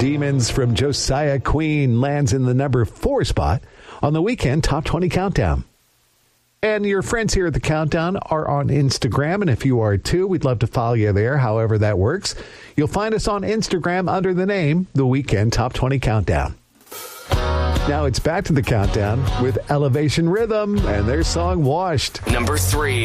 Demons from Josiah Queen lands in the number 4 spot on the weekend Top 20 Countdown. And your friends here at the Countdown are on Instagram, and if you are too, we'd love to follow you there, however that works. You'll find us on Instagram under the name The Weekend Top 20 Countdown. Now it's back to the Countdown with Elevation Rhythm and their song Washed. Number 3.